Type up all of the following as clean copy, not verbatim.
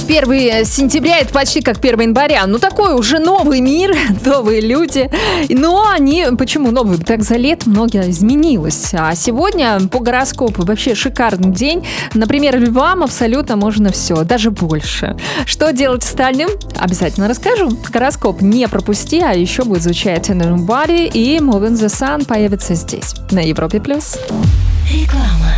1 сентября это почти как 1 января. Ну, такой уже новый мир, новые люди. Но они, почему новые? Так за лет многое изменилось. А сегодня по гороскопу вообще шикарный день. Например, львам абсолютно можно все, даже больше. Что делать остальным? Обязательно расскажу. Гороскоп не пропусти, а еще будет звучать Nobody и Moving the Sun появится здесь, на Европе+. Реклама.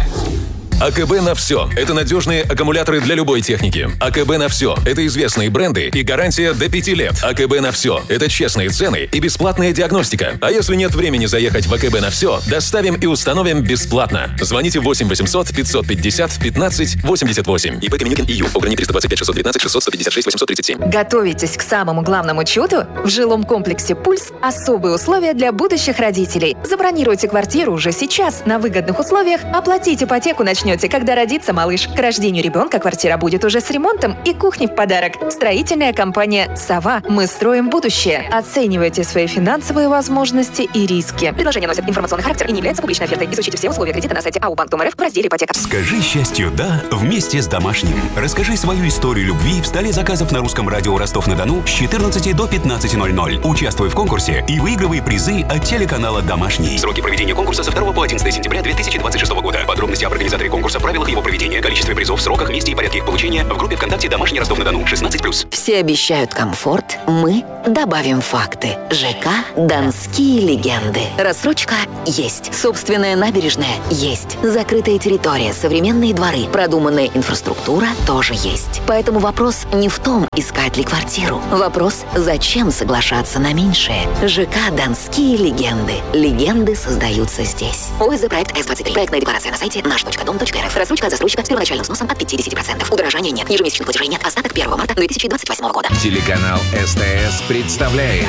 АКБ на все. Это надежные аккумуляторы для любой техники. АКБ на все. Это известные бренды и гарантия до 5 лет. АКБ на все. Это честные цены и бесплатная диагностика. А если нет времени заехать в АКБ на все, доставим и установим бесплатно. Звоните 8 800 550 15 88. ИП Каменюкин ИЮ. ОГРНИ 325 619 600 156 837. Готовитесь к самому главному чуду? В жилом комплексе «Пульс» особые условия для будущих родителей. Забронируйте квартиру уже сейчас на выгодных условиях, оплатите ипотеку начнете, когда родится малыш. К рождению ребенка квартира будет уже с ремонтом и кухней в подарок. Строительная компания «Сова». Мы строим будущее. Оценивайте свои финансовые возможности и риски. Предложение носит информационный характер и не является публичной офертой. Изучите все условия кредита на сайте АУ-Банк.РФ в разделе «Ипотека». Скажи счастью «да» вместе с домашним. Расскажи свою историю любви в столе заказов на русском радио Ростов-на-Дону с 14 до 15:00. Участвуй в конкурсе и выигрывай призы от телеканала «Домашний». Сроки проведения конкурса со 2 по 11 сентября 2026 года. Подробности об организаторе конкурса, правилах его проведения, количестве призов, сроках, месте и порядке их получения в группе ВКонтакте «Домашний Ростов-на-Дону» 16+. Все обещают комфорт, мы добавим факты. ЖК «Донские легенды». Рассрочка есть. Собственная набережная есть. Закрытая территория, современные дворы, продуманная инфраструктура тоже есть. Поэтому вопрос не в том, искать ли квартиру. Вопрос, зачем соглашаться на меньшее. ЖК «Донские легенды». Легенды создаются здесь. ОСЗ проект С-23. Проектная декларация на сайте наш.дом.рф. Рассрочка от застройщика с первоначальным сносом от 50%. Удорожания нет. Ежемесячных платежей нет. Остаток 1 марта 2028 года. Телеканал СТС представляет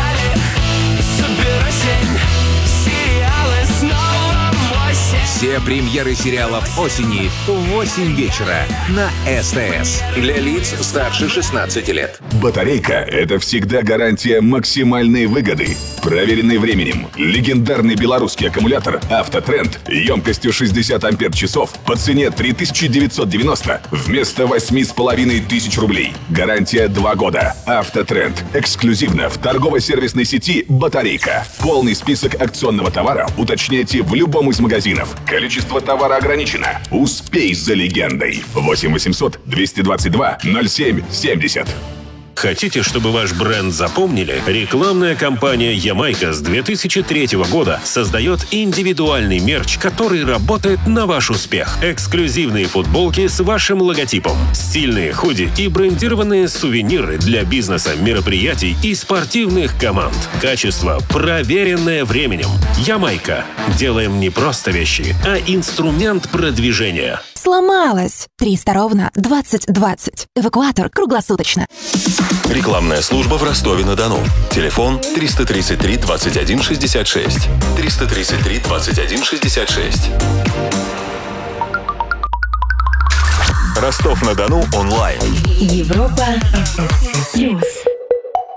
все премьеры сериалов осени в 8 вечера на СТС. Для лиц старше 16 лет. Батарейка – это всегда гарантия максимальной выгоды. Проверенный временем. Легендарный белорусский аккумулятор «Автотренд» емкостью 60 ампер-часов по цене 3990 вместо 8500 рублей. Гарантия 2 года. «Автотренд» эксклюзивно в торгово-сервисной сети «Батарейка». Полный список акционного товара уточняйте в любом из магазинов. Количество товара ограничено. Успей за легендой. 8 800 222 07 70. Хотите, чтобы ваш бренд запомнили? Рекламная кампания «Ямайка» с 2003 года создает индивидуальный мерч, который работает на ваш успех. Эксклюзивные футболки с вашим логотипом, стильные худи и брендированные сувениры для бизнеса, мероприятий и спортивных команд. Качество, проверенное временем. «Ямайка». Делаем не просто вещи, а инструмент продвижения. Сломалась. 300 ровно 2020. Эвакуатор круглосуточно. Рекламная служба в Ростове-на-Дону. Телефон 333 21 66. 333 21 66. Ростов-на-Дону онлайн. Европа плюс.